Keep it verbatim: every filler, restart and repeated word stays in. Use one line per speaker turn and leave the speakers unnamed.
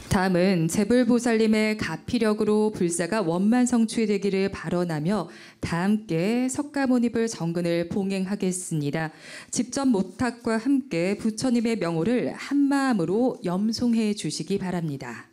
다음은 재불보살님의 가피력으로 불사가 원만성취되기를 발언하며 다 함께 석가모니불 정근을 봉행하겠습니다. 직접 모탁과 함께 부처님의 명호를 한마음으로 염송해 주시기 바랍니다.